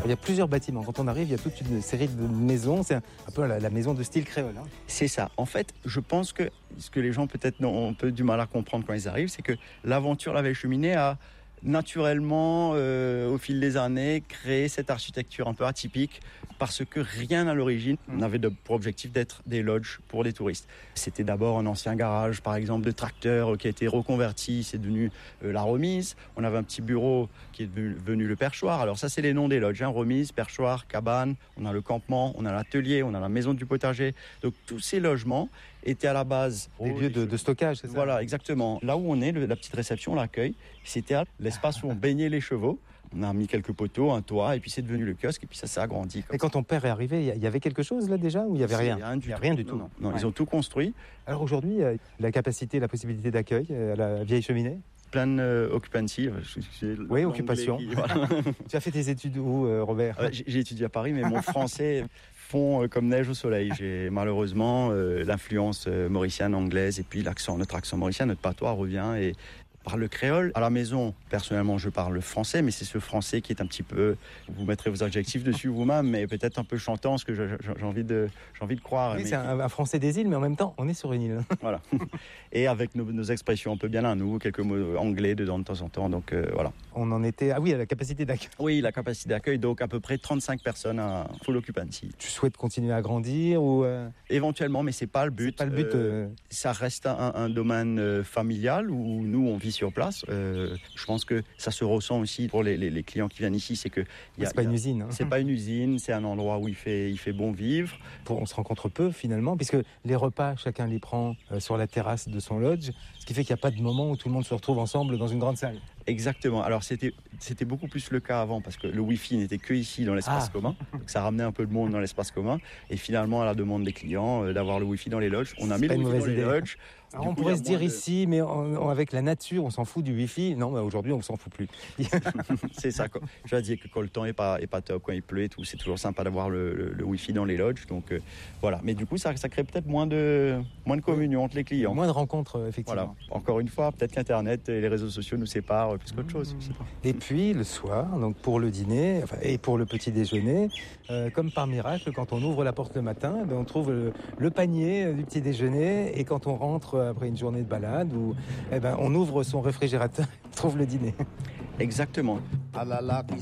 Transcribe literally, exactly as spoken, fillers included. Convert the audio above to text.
Il y a plusieurs bâtiments. Quand on arrive, il y a toute une série de maisons. C'est un peu la, la maison de style créole. Hein. C'est ça. En fait, je pense que ce que les gens peut-être ont un peu du mal à comprendre quand ils arrivent, c'est que l'aventure La Vieille Cheminée a naturellement, euh, au fil des années, créé cette architecture un peu atypique parce que rien à l'origine n'avait de, pour objectif d'être des lodges pour les touristes. C'était d'abord un ancien garage, par exemple, de tracteurs qui a été reconverti, c'est devenu euh, la remise. On avait un petit bureau qui est devenu, devenu le perchoir. Alors ça, c'est les noms des lodges, hein. Remise, perchoir, cabane, on a le campement, on a l'atelier, on a la maison du potager. Donc tous ces logements étaient à la base des lieux de, de stockage, c'est ça? Voilà, exactement. Là où on est, le, la petite réception, l'accueil, c'était l'espace où on baignait les chevaux. On a mis quelques poteaux, un toit, et puis c'est devenu le kiosque, et puis ça s'est agrandi. Et quand ton père est arrivé, il y avait quelque chose là déjà, ou il y avait rien? Il y a rien du, il y a tout. rien du tout. Non, non, non ouais. Ils ont tout construit. Alors aujourd'hui, la capacité, la possibilité d'accueil à la Vieille Cheminée? Pleine euh, occupancy. Oui, occupation. Qui, voilà. Tu as fait tes études où, euh, Robert? euh, J'ai étudié à Paris, mais mon français fond euh, comme neige au soleil. J'ai malheureusement euh, l'influence euh, mauricienne, anglaise, et puis l'accent, notre accent mauricien, notre patois revient et parle le créole. À la maison, personnellement, je parle français, mais c'est ce français qui est un petit peu, vous mettrez vos adjectifs dessus vous-même, mais peut-être un peu chantant, ce que j'ai envie de, j'ai envie de croire. Oui, c'est un, un français des îles, mais en même temps, on est sur une île. Voilà. Et avec nos, nos expressions un peu bien à nous, quelques mots anglais dedans de temps en temps, donc euh, voilà. On en était, ah oui, à la capacité d'accueil. Oui, la capacité d'accueil, donc à peu près trente-cinq personnes à full occupancy. Tu souhaites continuer à grandir ou euh... Éventuellement, mais c'est pas le but. C'est pas le but. Euh... Ça reste un, un domaine euh, familial où nous on vit sur place. Euh, je pense que ça se ressent aussi pour les, les, les clients qui viennent ici, c'est que y a, c'est pas y a, une usine. Hein. C'est pas une usine, c'est un endroit où il fait il fait bon vivre. Pour, on se rencontre peu finalement, puisque les repas chacun les prend euh, sur la terrasse de son lodge, ce qui fait qu'il n'y a pas de moment où tout le monde se retrouve ensemble dans une grande salle. Exactement. Alors c'était c'était beaucoup plus le cas avant parce que le Wi-Fi n'était que ici dans l'espace ah. commun, donc ça ramenait un peu de monde dans l'espace commun. Et finalement, à la demande des clients, euh, d'avoir le Wi-Fi dans les lodges, on a mis le Wi-Fi dans idée. les lodges. Alors on coup, pourrait se dire de... ici, mais en, en, avec la nature, on s'en fout du Wi-Fi. Non, mais aujourd'hui, on s'en fout plus. C'est ça. Quoi. Je veux dire que quand le temps est pas est pas top, quand il pleut et tout, c'est toujours sympa d'avoir le, le, le Wi-Fi dans les lodges. Donc euh, voilà. Mais du coup, ça, ça crée peut-être moins de moins de communion oui. entre les clients. Moins de rencontres, effectivement. Voilà. Encore une fois, peut-être qu'Internet et les réseaux sociaux nous séparent plus qu'autre chose. Et puis le soir, donc pour le dîner enfin, et pour le petit déjeuner, euh, comme par miracle, quand on ouvre la porte le matin, ben, on trouve le, le panier du petit déjeuner, et quand on rentre après une journée de balade, ou eh ben, on ouvre son réfrigérateur, on trouve le dîner. Exactement. Ah là là,